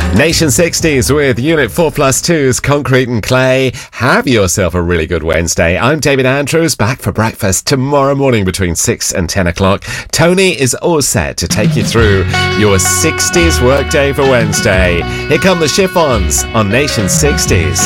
Nation 60s with Unit 4+2's Concrete and Clay. Have yourself a really good Wednesday. I'm David Andrews, back for breakfast tomorrow morning between 6 and 10 o'clock. Tony is all set to take you through your 60s workday for Wednesday. Here come the Chiffons on Nation 60s.